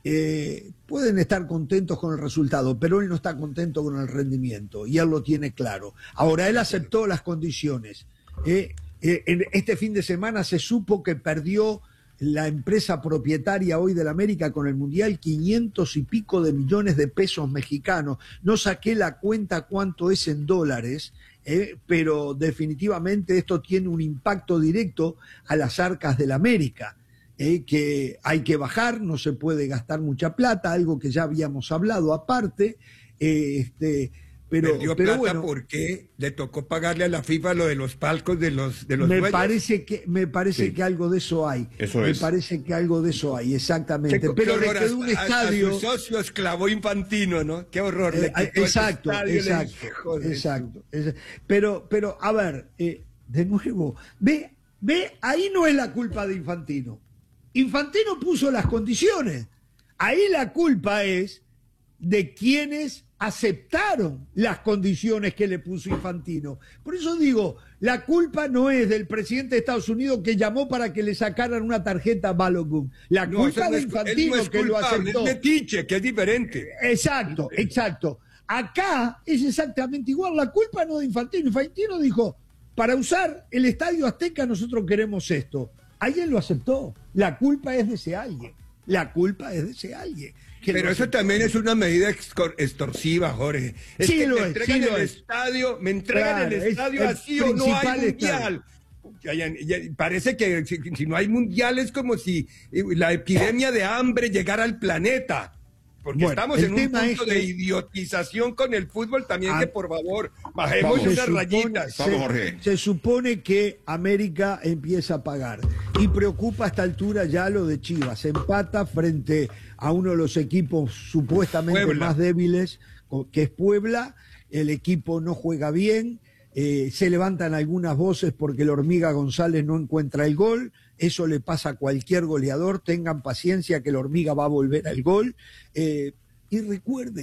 eh, pueden estar contentos con el resultado, pero él no está contento con el rendimiento y él lo tiene claro. Ahora, él aceptó las condiciones. Eh, eh, en este fin de semana se supo que perdió la empresa propietaria hoy del América con el Mundial quinientos y pico de millones de pesos mexicanos. No saqué la cuenta cuánto es en dólares, eh, pero definitivamente esto tiene un impacto directo a las arcas del América, eh, que hay que bajar, no se puede gastar mucha plata, algo que ya habíamos hablado aparte, eh, este... Pero, Perdió pero plata bueno, porque le tocó pagarle a la FIFA lo de los palcos de los de los me dueños. parece que me parece sí. que algo de eso hay. Eso me es. parece que algo de eso hay, exactamente. Qué, pero qué le quedó un estadio. A, a sus socios clavó Infantino, ¿no? Qué horror. Eh, le exacto, exacto, le exacto, exacto. Pero, pero a ver, eh, de nuevo, ve, ve, ahí no es la culpa de Infantino. Infantino puso las condiciones. Ahí la culpa es de quienes aceptaron las condiciones que le puso Infantino. Por eso digo, la culpa no es del presidente de Estados Unidos que llamó para que le sacaran una tarjeta a Balogun. La no, culpa no de es, Infantino no es que lo aceptó. Es metiche, que es diferente. Exacto, exacto. Acá es exactamente igual. La culpa no de Infantino. Infantino dijo, para usar el Estadio Azteca nosotros queremos esto. Alguien lo aceptó. La culpa es de ese alguien. La culpa es de ese alguien. Pero eso también es una medida extorsiva, Jorge. Es sí que lo me es, entregan sí el lo es. estadio, me entregan claro, el estadio el así o no hay mundial. Ya, ya, ya, parece que si, si no hay mundial es como si la epidemia de hambre llegara al planeta. Porque bueno, estamos en un punto es que... de idiotización con el fútbol también, ah, que por favor, bajemos vamos, unas supone, rayitas. Se, vamos, se supone que América empieza a pagar y preocupa a esta altura ya lo de Chivas. Empata frente a uno de los equipos supuestamente Puebla. más débiles, que es Puebla. El equipo no juega bien. Eh, se levantan algunas voces porque el Hormiga González no encuentra el gol. Eso le pasa a cualquier goleador. Tengan paciencia que el Hormiga va a volver al gol. Eh, y recuerden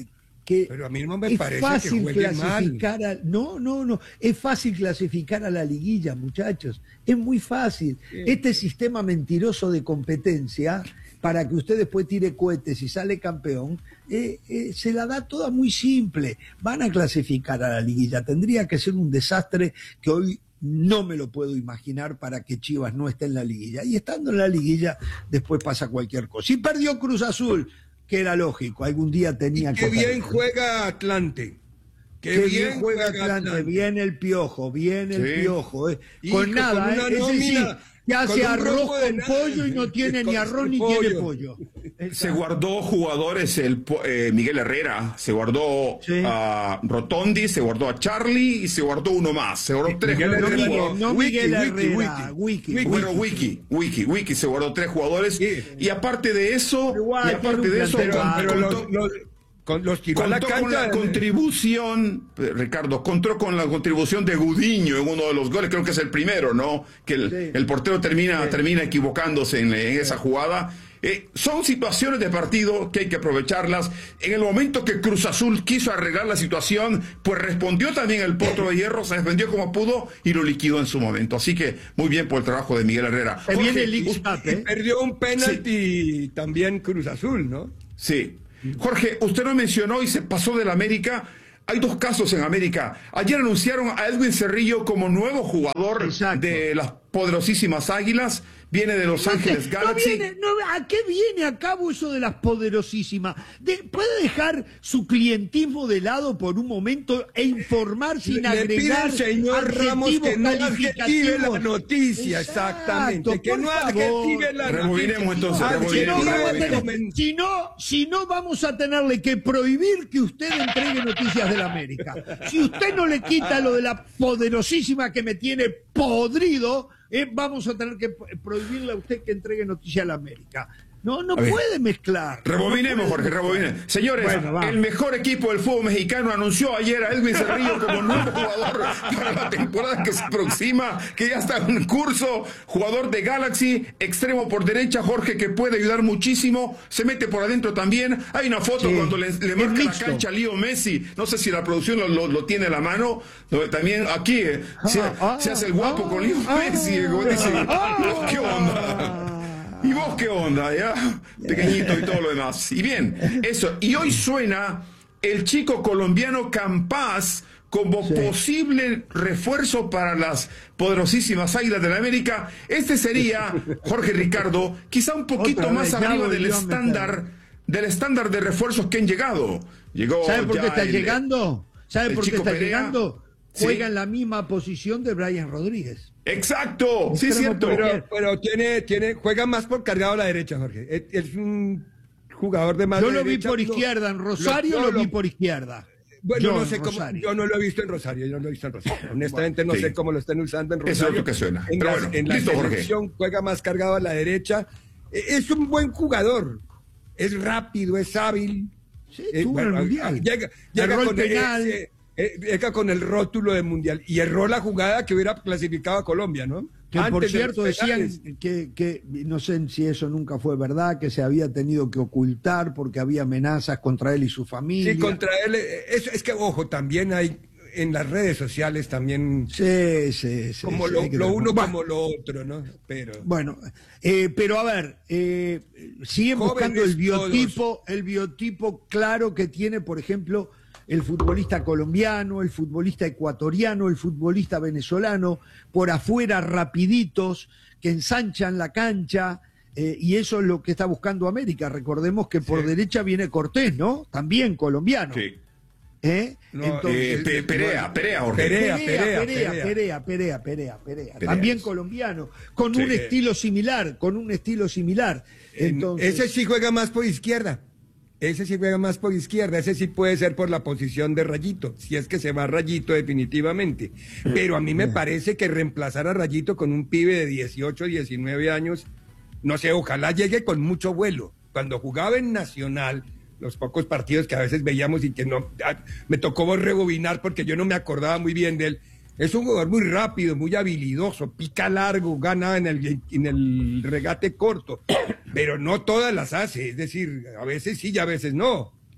que pero a mí no me es parece fácil que juegue clasificar mal. A, no, no, no, es fácil clasificar a la liguilla, muchachos, es muy fácil. Sí. Este sistema mentiroso de competencia, para que usted después tire cohetes y sale campeón, eh, eh, se la da toda muy simple. Van a clasificar a la liguilla, tendría que ser un desastre que hoy no me lo puedo imaginar para que Chivas no esté en la liguilla. Y estando en la liguilla, después pasa cualquier cosa. Y perdió Cruz Azul, que era lógico, algún día tenía que... Qué bien juega Atlante. Qué, Qué bien, bien juega Atlante. Atlante, viene el Piojo, viene el sí. Piojo. Eh. Con Hijo, nada, con eh, ese sí, que hace arroz con pollo y no tiene ni arroz ni pollo. tiene pollo. Se guardó jugadores, el eh, Miguel Herrera, se guardó sí. a Rotondi, se guardó a Charlie y se guardó uno más. Se guardó tres Miguel jugadores. Herrera, no, no Wiki, Miguel Herrera, Wiki, Wiki, Wiki. Bueno, Wiki, Wiki, Wiki, se guardó tres jugadores. Sí. Y aparte de eso, igual, y aparte de eso, pero, pero lo, lo, Con los que contó la con la contribución, Ricardo, contó con la contribución de Gudiño en uno de los goles, creo que es el primero, ¿no? Que el, sí. el portero termina, sí. termina equivocándose en, en sí. esa jugada. Eh, son situaciones de partido que hay que aprovecharlas. En el momento que Cruz Azul quiso arreglar la situación, pues respondió también el Potro de Hierro, se defendió como pudo y lo liquidó en su momento. Así que muy bien por el trabajo de Miguel Herrera. Jorge, viene el X-Pat, ¿eh? Perdió un penalti sí. también Cruz Azul, ¿no? Sí. Jorge, usted lo mencionó y se pasó del América. Hay dos casos en América. Ayer anunciaron a Edwin Cerrillo como nuevo jugador Exacto. de las poderosísimas Águilas. Viene de Los Ángeles no, Galaxy. No viene, no, ¿a qué viene a cabo eso de las poderosísimas? De, ¿Puede dejar su clientismo de lado por un momento e informar sin le, agregar le pide al señor Ramos que no adjetive la noticia? Exacto, exactamente. Que no adjetive la noticia. Entonces, ah, si, no tener, si, no, si no vamos a tenerle que prohibir que usted entregue noticias de la América. Si usted no le quita lo de la poderosísima que me tiene podrido, Eh, vamos a tener que prohibirle a usted que entregue noticia a la América. No, no puede mezclar. Rebobinemos, no Jorge, rebobinemos. Señores, bueno, el mejor equipo del fútbol mexicano anunció ayer a Edwin Cerrillo como nuevo jugador para la temporada que se aproxima, que ya está en curso. Jugador de Galaxy, extremo por derecha, Jorge, que puede ayudar muchísimo. Se mete por adentro también. Hay una foto sí. cuando le, le marca la cancha a Leo Messi. No sé si la producción lo, lo, lo tiene a la mano. También aquí eh, ah, se, ah, se hace el guapo ah, con Leo ah, Messi. Dice, ah, ¿qué onda? ¿Y vos qué onda? ¿Ya? Pequeñito y todo lo demás. Y bien, eso. Y hoy suena el chico colombiano Campas como sí. posible refuerzo para las poderosísimas Águilas de la América. Este sería, Jorge Ricardo, quizá un poquito más arriba del estándar, del estándar de refuerzos que han llegado. Llegó ¿Sabe por qué está el, llegando? ¿Sabe por qué está Perea, llegando? Juega sí. en la misma posición de Brian Rodríguez. Exacto, sí, es cierto. Pero, pero tiene, tiene, juega más por cargado a la derecha, Jorge. Es, es un jugador de más Yo de lo derecha, vi por izquierda, en Rosario lo, lo, lo vi por izquierda. Bueno, yo no sé cómo, yo no lo he visto en Rosario, yo no lo he visto en Rosario. Honestamente bueno, no sí. sé cómo lo están usando en Rosario. Eso es lo que suena. En pero la, bueno, en la listo, selección Jorge. Juega más cargado a la derecha. Es un buen jugador. Es rápido, es hábil. Sí, eh, bueno, el mundial. Llega, llega con penal. Ese, Llega con el rótulo de mundial y erró la jugada que hubiera clasificado a Colombia, ¿no? Que Antes por cierto de decían que, que, no sé si eso nunca fue verdad, que se había tenido que ocultar porque había amenazas contra él y su familia. Sí, contra él. Es, es que, ojo, también hay en las redes sociales también. Sí, sí, sí. Como sí, lo, lo uno bueno, como lo otro, ¿no? Pero. Bueno, eh, pero a ver, eh, siguen buscando el biotipo, todos. el biotipo claro que tiene, por ejemplo, el futbolista colombiano, el futbolista ecuatoriano, el futbolista venezolano, por afuera rapiditos, que ensanchan la cancha, eh, y eso es lo que está buscando América. Recordemos que por sí. derecha viene Cortés, ¿no? También colombiano. Sí. ¿Eh? No, Entonces, eh, Perea, Perea, Jorge. Perea, Perea, Perea, Perea, Perea, Perea, Perea, Perea. También colombiano, con sí. un estilo similar, con un estilo similar. Entonces, ese sí juega más por izquierda. Ese sí juega más por izquierda, ese sí puede ser por la posición de Rayito, si es que se va a Rayito definitivamente. Pero a mí me parece que reemplazar a Rayito con un pibe de dieciocho, diecinueve años, no sé, ojalá llegue con mucho vuelo. Cuando jugaba en Nacional, los pocos partidos que a veces veíamos y que no, me tocó rebobinar porque yo no me acordaba muy bien de él. Es un jugador muy rápido, muy habilidoso, pica largo, gana en el, en el regate corto, pero no todas las hace, es decir, a veces sí y a veces no.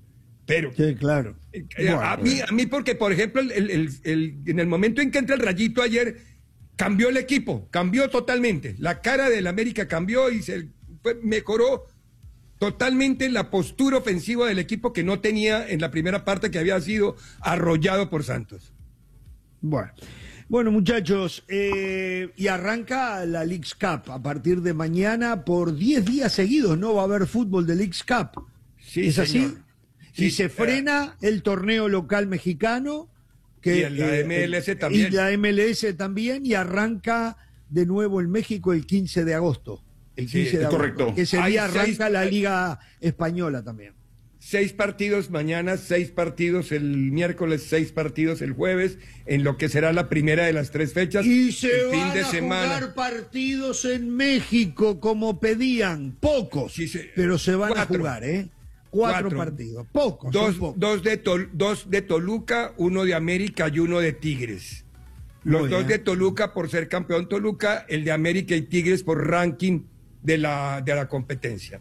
Pero, sí, claro. Eh, bueno, a, mí, a mí porque, por ejemplo, el, el, el, en el momento en que entra el Rayito ayer, cambió el equipo, cambió totalmente. La cara del América cambió y se fue, mejoró totalmente la postura ofensiva del equipo que no tenía en la primera parte, que había sido arrollado por Santos. Bueno. Bueno, muchachos, eh, y arranca la Leagues Cup a partir de mañana por diez días seguidos, ¿no? Va a haber fútbol de Leagues Cup. Sí, ¿Es señor. así? Sí, y se frena eh, el torneo local mexicano. Que, y la eh, M L S también. Y la M L S también, y arranca de nuevo en México el quince de agosto. El quince sí, de agosto, correcto. Que ese Hay día arranca seis, la Liga Española también. Seis partidos mañana, seis partidos el miércoles, seis partidos el jueves, en lo que será la primera de las tres fechas. Y se el van fin de a semana. jugar partidos en México como pedían, pocos, Sí, se, pero se van cuatro, a jugar, ¿eh? Cuatro, cuatro. partidos, pocos. Dos, pocos. Dos, de Tol, dos de Toluca, uno de América y uno de Tigres. Los Muy dos bien. de Toluca por ser campeón Toluca, el de América y Tigres por ranking de la, de la competencia.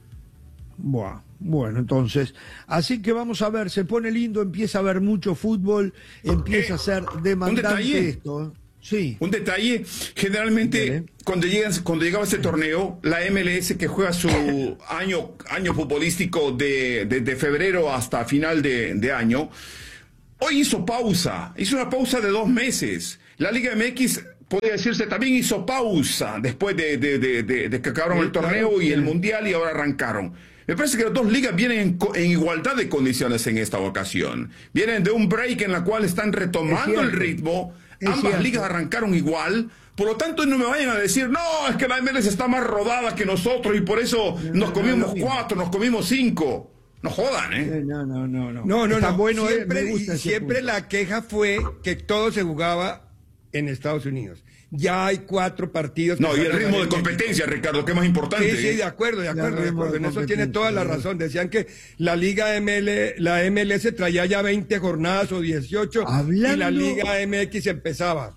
Buah, bueno, entonces, así que vamos a ver, se pone lindo, empieza a haber mucho fútbol, empieza eh, a ser demandante esto. Sí. Un detalle, generalmente ¿Vale? cuando, llegas, cuando llegaba este torneo, la M L S que juega su año, año futbolístico de, de, de febrero hasta final de, de año, hoy hizo pausa, hizo una pausa de dos meses. La Liga M X, podría decirse, también hizo pausa después de, de, de, de, de que acabaron el torneo y el Mundial y ahora arrancaron. Me parece que las dos ligas vienen en, en igualdad de condiciones en esta ocasión. Vienen de un break en la cual están retomando el ritmo. Es Ambas cierto. ligas arrancaron igual. Por lo tanto, no me vayan a decir, no, es que la M L S está más rodada que nosotros y por eso no, nos comimos no, no, cuatro, nos comimos cinco. No jodan, ¿eh? No, no, no, no. No, no, Está no. bueno, siempre eh, me gusta siempre la queja fue que todo se jugaba en Estados Unidos. Ya hay cuatro partidos. No, y el ritmo de competencia, Ricardo, que es más importante. Sí, sí, de acuerdo, de acuerdo, de acuerdo. En eso tiene toda la razón. Decían que la Liga M L, la M L S traía ya veinte jornadas o dieciocho Hablando... y la Liga M X empezaba.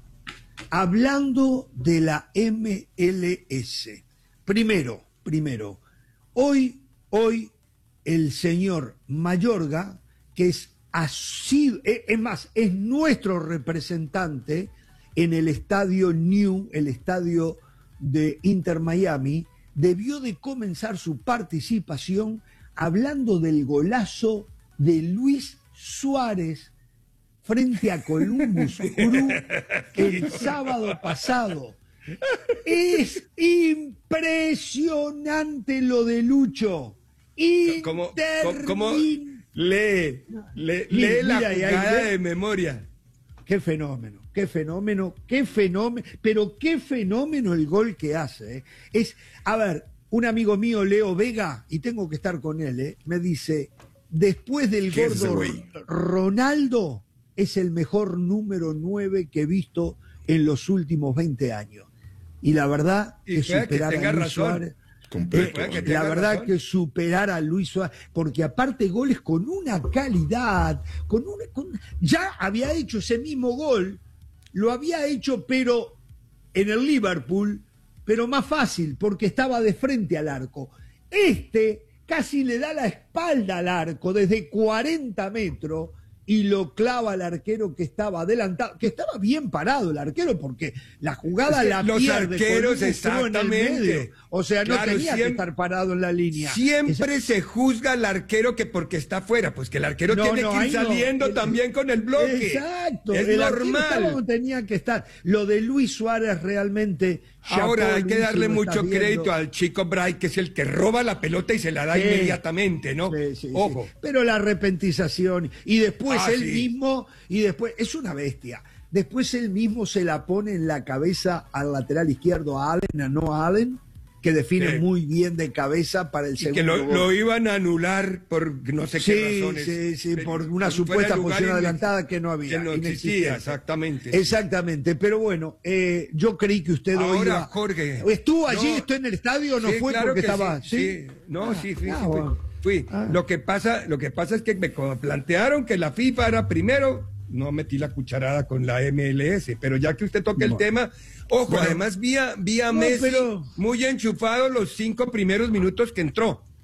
Hablando de la M L S, primero, primero, hoy, hoy el señor Mayorga, que es así, es más, es nuestro representante en el estadio New, el estadio de Inter Miami, debió de comenzar su participación hablando del golazo de Luis Suárez frente a Columbus Crew el sábado pasado. Es impresionante lo de Lucho. ¿Cómo, cómo, cómo lee, lee, lee la jugada de memoria? Qué fenómeno, qué fenómeno, qué fenómeno, pero qué fenómeno el gol que hace. ¿eh? Es, a ver, un amigo mío, Leo Vega, y tengo que estar con él, ¿eh? me dice, después del gordo Ronaldo, es el mejor número nueve que he visto en los últimos veinte años. Y la verdad, y que superar que a Luis razón. Suárez... Eh, que la verdad razón. que superar a Luis Suárez, porque aparte goles con una calidad, con una, con, ya había hecho ese mismo gol, lo había hecho pero en el Liverpool, pero más fácil, porque estaba de frente al arco. Este casi le da la espalda al arco desde cuarenta metros y lo clava al arquero que estaba adelantado, que estaba bien parado el arquero, porque la jugada es que la los pierde arqueros exactamente. En el medio. O sea, no claro, tenía siempre, que estar parado en la línea. Siempre Esa... se juzga al arquero que porque está afuera, pues que el arquero no, tiene no, que ir saliendo no. el, también con el bloque. Exacto, es el normal. No tenía que estar. Lo de Luis Suárez realmente. Ahora hay que darle mucho crédito al chico Bright, que es el que roba la pelota y se la da sí. inmediatamente, ¿no? Sí, sí, Ojo. Sí. Pero la repentización y después ah, él sí. mismo, y después, es una bestia. Después él mismo se la pone en la cabeza al lateral izquierdo, a Allen, a Noah Allen, que define sí. muy bien de cabeza para el y segundo que lo, gol. lo iban a anular por no sé sí, qué razones. Sí, sí, por una supuesta posición adelantada que no había. Que no existía, exactamente. Exactamente, pero bueno, eh, yo creí que usted Ahora, hoy iba... Jorge... ¿Estuvo allí, no, estuvo en el estadio o no sí, fue claro porque que estaba...? Sí, sí, sí. No, ah, sí, fui, ah, sí, fui. bueno. fui. Ah. Lo que pasa, lo que pasa es que me plantearon que la FIFA era primero... No metí la cucharada con la M L S, pero ya que usted toca el no. tema, ojo, bueno, además vi a, vi a no, Messi pero... muy enchufado los cinco primeros minutos que entró.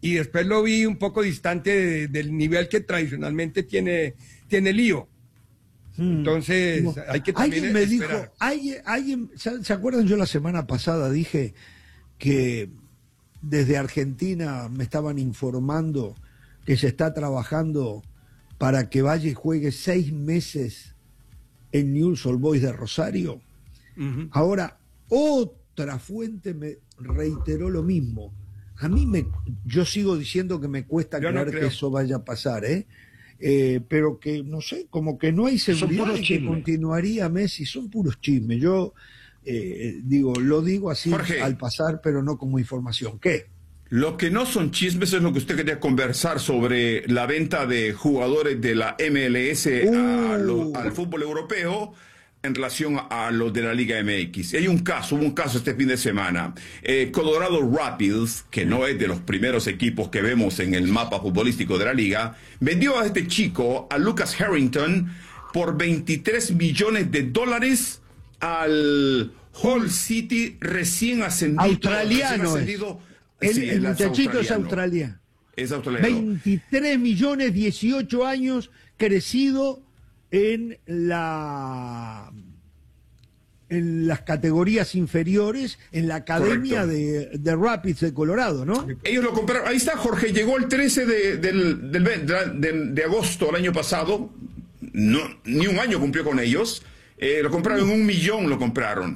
y después lo vi un poco distante de, del nivel que tradicionalmente tiene, tiene Lío. Entonces, no. hay que también alguien me esperar. dijo, alguien, alguien, ¿se acuerdan? Yo la semana pasada dije que desde Argentina me estaban informando que se está trabajando para que vaya y juegue seis meses en Newell's Old Boys de Rosario. Uh-huh. Ahora, otra fuente me reiteró lo mismo. A mí me, yo sigo diciendo que me cuesta yo creer no que eso vaya a pasar, ¿eh? Eh, pero que, no sé, como que no hay seguridad de que continuaría Messi, son puros chismes. Yo eh, digo, lo digo así Jorge, al pasar, pero no como información. ¿Qué? Lo que no son chismes es lo que usted quería conversar sobre la venta de jugadores de la M L S uh. a lo, al fútbol europeo en relación a, a los de la Liga M X. Hay un caso, hubo un caso este fin de semana. Eh, Colorado Rapids, que no es de los primeros equipos que vemos en el mapa futbolístico de la liga, vendió a este chico, a Lucas Harrington, por veintitrés millones de dólares al Hull City recién ascendido. Australiano. Recién ascendido, el, sí, el muchachito es australiano. Es australiano. veintitrés millones, dieciocho años, crecido en la en las categorías inferiores, en la academia de, de Rapids de Colorado, ¿no? Ellos lo compraron, ahí está Jorge, llegó el trece de, del, del, de, de agosto del año pasado, no, ni un año cumplió con ellos, eh, lo compraron en un millón, lo compraron.